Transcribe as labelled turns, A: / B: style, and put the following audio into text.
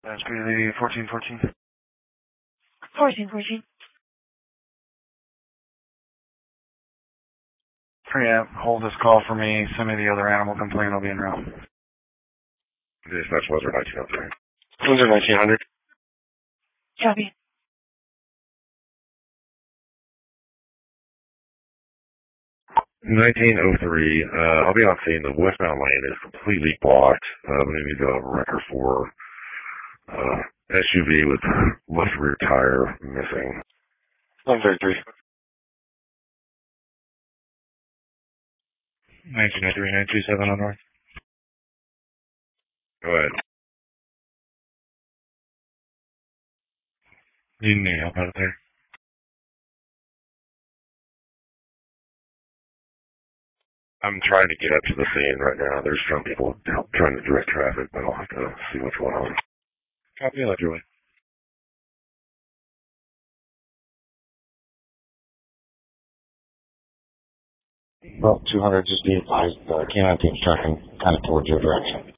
A: That's Greeley 1414.
B: 1414.
A: Preamp, hold this call for me. Send me the other animal complaint. I'll be en route.
C: Dispatch Blizzard 1903.
D: Blizzard 1900.
B: Copy.
C: 1903. I'll be on scene. The westbound lane is completely blocked. We need a record for SUV with left rear tire missing.
D: 133.
A: 1993, 927 on north.
C: Go ahead.
A: You need any help out there?
C: I'm trying to get up to the scene right now. There's some people trying to direct traffic, but I'll have to see what's going on.
A: Copy that, Julie.
D: Well, 200, just be advised, canine team's tracking kind of towards your direction.